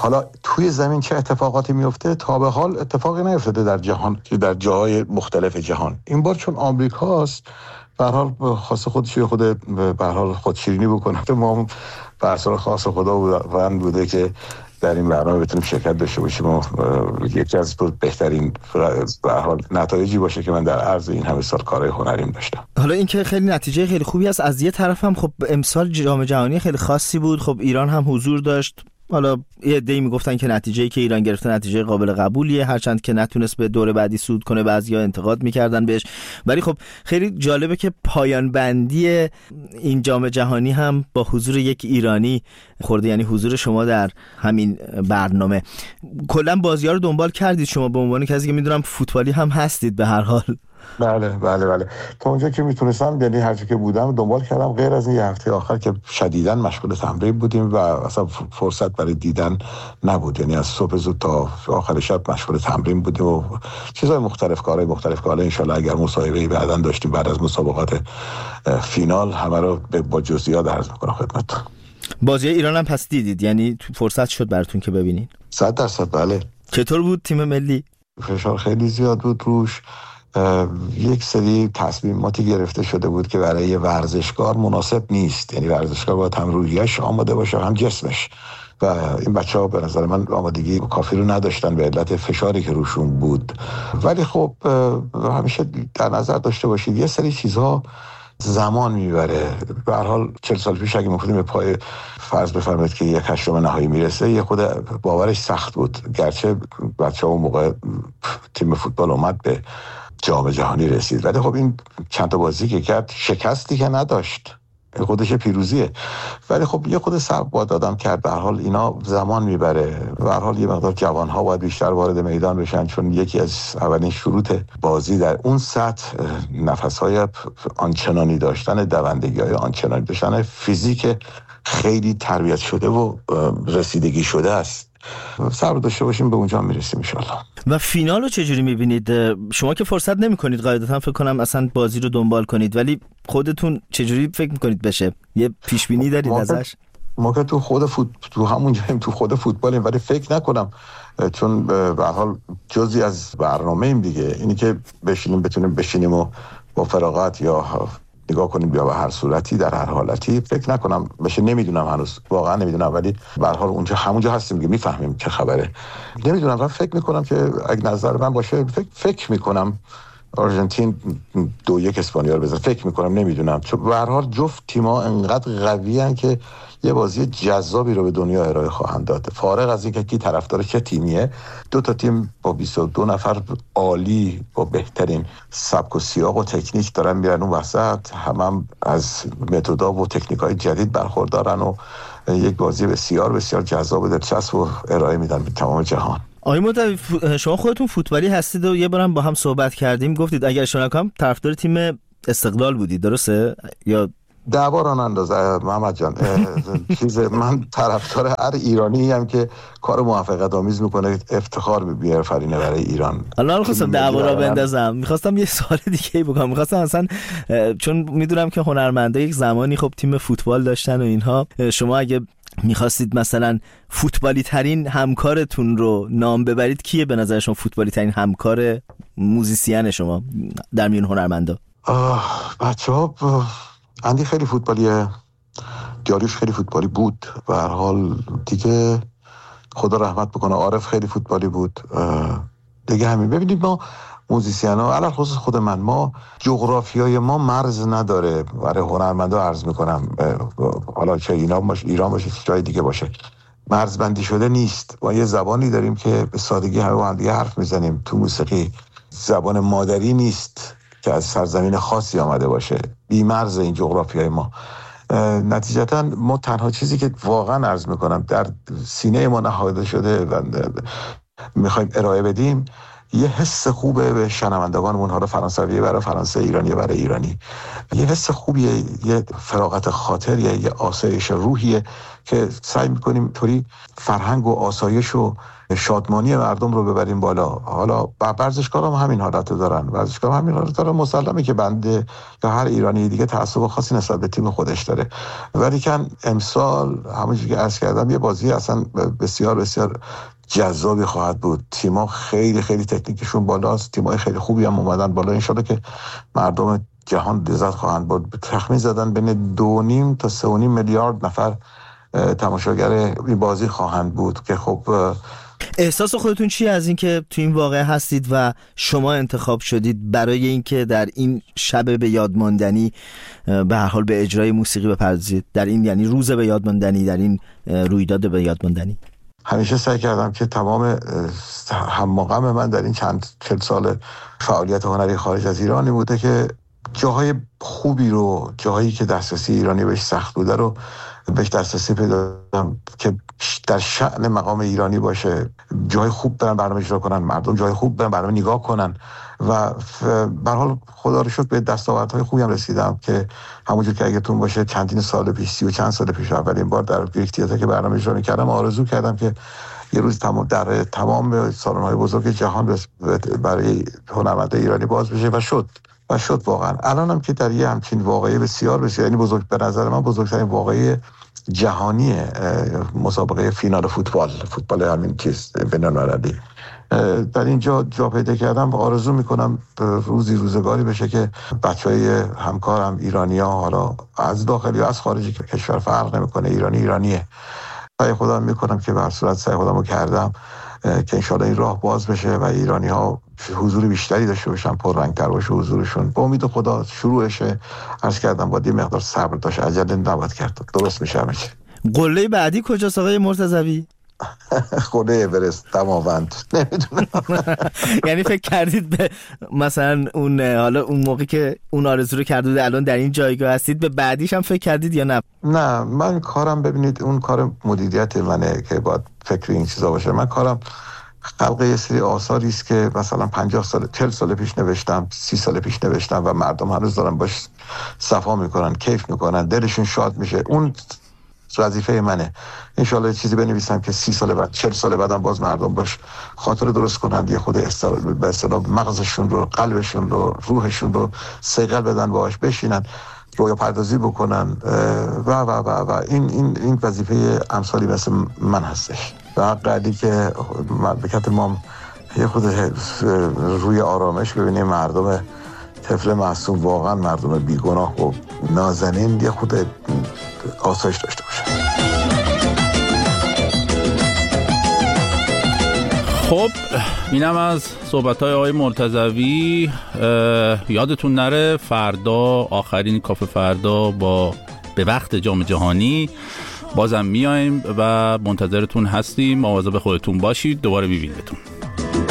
حالا توی زمین چه اتفاقاتی میفته تا به حال اتفاقی نیفتاده در جهان، در جاهای مختلف جهان. این بار چون آمریکاست به هر حال خاص خودش خود به هر حال خودشیرینی بکنه. ما به اثر خاص خداوند بوده که در این برنامه بتونیم شرکت داشته باشیم و یکی از بهترین به هر حال نتایجی باشه که من در عرض این همه سال کارهای هنریم داشتم. حالا این که خیلی نتیجه خیلی خوبی است. از یه طرف هم خب امسال جام جهانی خیلی خاصی بود، خب ایران هم حضور داشت. حالا یه عده‌ای میگفتن که نتیجه‌ای که ایران گرفته نتیجه قابل قبولیه، هرچند که نتونست به دور بعدی صعود کنه، بعضیا انتقاد میکردن بهش. ولی خب خیلی جالبه که پایان بندی این جام جهانی هم با حضور یک ایرانی خورده، یعنی حضور شما در همین برنامه. کلا بازی‌ها رو دنبال کردید شما به عنوان کسی که میدونم فوتبالی هم هستید به هر حال؟ بله تا اونجا که میتونستم، یعنی هر جا که بودم دنبال کردم، غیر از این یه هفته آخر که شدیداً مشغول تمرین بودیم و اصلا فرصت برای دیدن نبود. یعنی از صبح زود تا آخر شب مشغول تمرین بودیم و چیزای مختلف، کارهای مختلف که حالا ان شاءالله اگر مصاحبه‌ای بعداً داشتیم بعد از مسابقات فینال همه رو با جزئیات عرض می‌کنم خدمتتون. بازی ایران هم پس دیدید؟ یعنی فرصت شد براتون که ببینید؟ 100% بله. چطور بود تیم ملی؟ فشار خیلی زیاد بود روش. یک سری تصمیماتی گرفته شده بود که برای ورزشکار مناسب نیست. یعنی ورزشکار باید هم روحیه‌اش آماده باشه هم جسمش، و این بچه‌ها به نظر من آمادگی کافی رو نداشتن به علت فشاری که روشون بود. ولی خب همیشه در نظر داشته باشید یه سری چیزها زمان میبره. به هر حال 40 سال پیش اگه می‌خوایم به پای فرض بفرمایید که یک هشتم نهایی میرسه، یه خود باورش سخت بود، گرچه بچه‌ها اون موقع تیم فوتبال اومد به جام جهانی رسید. ولی خب این چند تا بازی که کرد شکستی که نداشت، خودش پیروزیه. ولی خب یه خود صبر باید آدم کرد. به هر حال اینا زمان میبره. به هر حال یه مقدار جوان‌ها باید بیشتر وارد میدان بشن، چون یکی از اولین شروط بازی در اون سطح نفس‌های آنچنانی داشتن، دوندگی‌های آنچنانی داشتن، فیزیک خیلی تربیت شده و رسیدگی شده است. صبر داشته باشیم به اونجا میرسیم ان شاءالله. و فینال رو چجوری میبینید؟ شما که فرصت نمیکنید قاعدتا فکر کنم اصلا بازی رو دنبال کنید، ولی خودتون چجوری فکر میکنید بشه؟ یه پیش بینی دارید ازش؟ ما که تو همون جاییم، تو خود فوتبالیم، ولی فکر نکنم، چون به هر حال جزئی از برنامه‌ایم دیگه. اینی که بتونیم بشینیم و با فراغت یا نگاه کنیم یا به هر صورتی در هر حالتی فکر نکنم بشه. نمیدونم، هنوز واقعا نمیدونم، ولی به هر حال همونجا هستیم دیگه، میفهمیم چه خبره. نمیدونم، من فکر میکنم که اگه نظر من باشه فکر میکنم آرژانتین 2-1 اسپانیا رو بزنه. فکر میکنم، نمیدونم، چون به هر حال جفت تیم‌ها انقدر قویان که یه بازی جذابی رو به دنیا ارائه خواهند داد. فارغ از اینکه کی طرفدار چه تیمیه، دو تا تیم با 22 نفر عالی با بهترین سبک و سیاق و تکنیک دارن میرن اون وسط، هم از متدها و تکنیک‌های جدید برخوردارن و یک بازی بسیار بسیار جذاب و دلچسب و ارائه میدن به تمام جهان. آقای موطوی، شما خودتون فوتبالی هستید و یه بارم با هم صحبت کردیم، گفتید اگر اشتباه نکنم طرفدار تیم استقلال بودید، درسته؟ یا دعواران اندازه محمد جان. من طرفدار هر ایرانی هم که کار موفقیت آمیز میکنه افتخار بیافرینه برای ایران. الان خواستم دعوارا بندازم، میخواستم یه سوال دیگه بکنم. میخواستم اصلا چون میدونم که هنرمندا یک زمانی خب تیم فوتبال داشتن و اینها، شما اگه میخواستید مثلا فوتبالی ترین همکارتون رو نام ببرید، کیه به نظر شما فوتبالی ترین همکار موزیسین شما در میون هنرمندا؟ بچه‌ها اندی خیلی فوتبالیه، جاریوش خیلی فوتبالی بود، به هر حال دیگه خدا رحمت بکنه عارف خیلی فوتبالی بود دیگه. همین. ببینید ما موزیسینا، علاوه خصوص خود من، ما جغرافیای ما مرز نداره. برای هنرمندا عرض میکنم، حالا چه ایران باشه جای دیگه باشه، مرزبندی شده نیست. ما یه زبانی داریم که به سادگی همه با هم دیگه حرف میزنیم. تو موسیقی زبان مادری نیست که از سرزمین خاصی آمده باشه، بی مرز این جغرافیای ما. نتیجتا ما تنها چیزی که واقعا عرض میکنم در سینه ما نهاده شده و میخوایم ارائه بدیم، یه حس خوبه به شنوندگانمون، حالا فرانسویه برای فرانسه، ایرانیه برای ایرانی، یه حس خوبیه، یه فراغت خاطریه، یه آسایش روحیه که سعی میکنیم طوری فرهنگ و آسایش و شادمانی مردم رو ببریم بالا. حالا ورزشکارا هم همین حالت رو دارن، مسلمه که بنده یا هر ایرانی دیگه تعصب خاصی نسبت به تیم خودش داره، ولی که امسال همونجوری که عرض کردم یه بازی اصلا بسیار بسیار جذابی خواهد بود. تیم‌ها خیلی خیلی تکنیکشون بالاست، تیم‌های خیلی خوبی هم اومدن بالا. انشالله که مردم جهان لذت خواهند برد. تخمین زدن بین 2.5 تا 3.5 میلیارد نفر تماشاگر این بازی خواهند بود که خب احساس خودتون چیه از اینکه تو این واقعه هستید و شما انتخاب شدید برای اینکه در این شب به یاد ماندنی به هر حال به اجرای موسیقی بپردازید، در این یعنی روز به یاد ماندنی، در این رویداد به یاد ماندنی؟ همیشه سعی کردم که تمام هم‌مقام من در این 40 سال فعالیت هنری خارج از ایرانی بوده که جاهای خوبی رو، جاهایی که دسترسی ایرانی بهش سخت بوده رو بهش دسترسی پیدا کنم که در شأن مقام ایرانی باشه. جای خوب برن برنامه اجرا کنن، مردم جای خوب برن برنامه نگاه کنن و به هر حال خدا رو شکر به دستاوردهای خوبی هم رسیدم که همونجور که اگه‌تون باشه چندین سال پیش، 30 و چند سال پیش اولین بار در گریک تئاتر که برنامه اجرا کردم آرزو کردم که یه روز در تمام سالن‌های بزرگ جهان برای هنرمندان ایرانی باز بشه و شد واقعا. الانم که در یه همچین واقعه بسیار یعنی بزرگ، به نظر من بزرگترین واقعه جهانی مسابقه فینال فوتبال همین چیز بین‌المللی در اینجا جا پیدا کردم و آرزو میکنم روزگاری بشه که بچهای همکارم ایرانی‌ها، حالا از داخل یا از خارج کشور فرق نمیکنه، ایرانیه. سعی خودم میکنم که به هر صورت سعی خودمو کردم که انشالله این راه باز بشه و ایرانی‌ها حضور بیشتری داشته باشن، پررنگ‌تر باشه حضورشون. با امید خدا شروعشه. عرض کردم باید یه مقدار صبر داشت، عجله نباید کرد، درست میشه همه چی. قله بعدی کجاست آقای مرتضوی؟ قله اورست، دماوند، نمیدونم. یعنی فکر کردید به مثلا اون حالا اون موقع که اون آرزو رو کردید الان در این جایگاه هستید به بعدیش هم فکر کردید یا نه؟ نه، من کارم ببینید اون کار مدیریت منه که باید فکر این چیزا باشه. من کارم خلق یه سری آثاری است که مثلا 50 سال 40 سال پیش نوشتم، 30 سال پیش نوشتم و مردم هنوز دارن باش صفا میکنن، کیف میکنن، دلشون شاد میشه. اون وظیفه منه. انشالله چیزی بنویسم که 30 سال بعد 40 سال بعدم باز مردم باش خاطره درست کنن، یه خود به اصطلاح مغزشون رو، قلبشون رو، روحشون رو صیقل بدن، باهاش بشینن، رویا پردازی بکنن و این وظیفه امثالی مثل من هستش. و حقیقتی که مملکت ما یه خود روی آرامش ببینیم، مردم طفل معصوم، واقعا مردم بیگناه و نازنین یه خود آسایش داشته باشه. خب اینم از صحبت‌های آقای مرتضوی. یادتون نره فردا آخرین کافه فردا به وقت جام جهانی بازم میایم و منتظرتون هستیم. مواظب خودتون باشید. دوباره می‌بینیمتون.